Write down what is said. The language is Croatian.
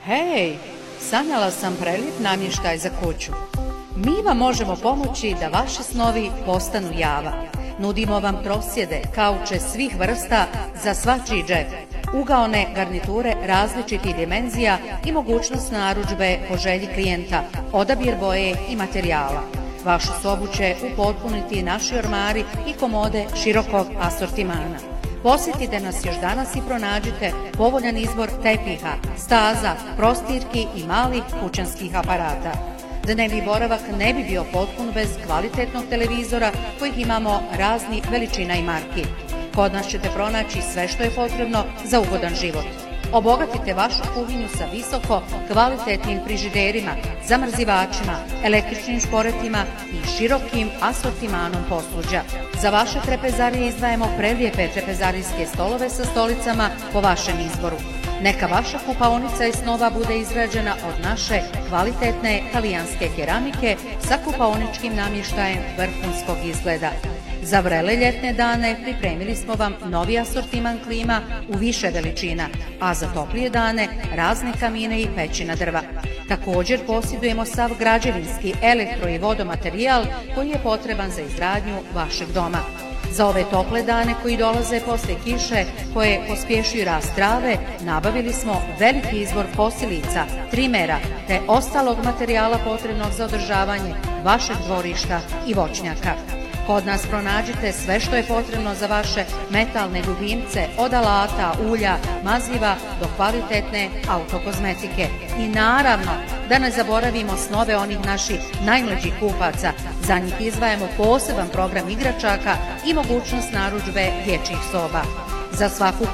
Hej, sanjala sam prelijep namještaj za kuću. Mi vam možemo pomoći da vaši snovi postanu java. Nudimo vam prosjede, kauče svih vrsta za svačiji džep, ugaone garniture različitih dimenzija i mogućnost narudžbe po želji klijenta, odabir boje i materijala. Vašu sobu će upotpuniti naši ormari i komode širokog asortimana. Posjetite nas još danas i pronađite povoljan izbor tepiha, staza, prostirki i malih kućanskih aparata. Dnevni boravak ne bi bio potpun bez kvalitetnog televizora kojih imamo raznih veličina i marki. Kod nas ćete pronaći sve što je potrebno za ugodan život. Obogatite vašu kuhinju sa visoko kvalitetnim frižiderima, zamrzivačima, električnim šporetima i širokim asortimanom posluđa. Za vaše trpezarije izdvajamo prelijepe trpezarijske stolove sa stolicama po vašem izboru. Neka vaša kupaonica iz snova bude izrađena od naše kvalitetne talijanske keramike sa kupaoničkim namještajem vrhunskog izgleda. Za vrele ljetne dane pripremili smo vam novi asortiman klima u više veličina, a za toplije dane razne kamine i pećina drva. Također posjedujemo sav građevinski, elektro i vodomaterijal koji je potreban za izgradnju vašeg doma. Za ove tople dane koji dolaze posle kiše koje pospješuju rast trave, nabavili smo veliki izbor kosilica, trimera te ostalog materijala potrebnog za održavanje vašeg dvorišta i voćnjaka. Kod nas pronađite sve što je potrebno za vaše metalne ljubimce, od alata, ulja, maziva do kvalitetne autokozmetike. I naravno, da ne zaboravimo snove onih naših najmlađih kupaca. Za njih izdvajamo poseban program igračaka i mogućnost narudžbe dječjih soba. Za svaku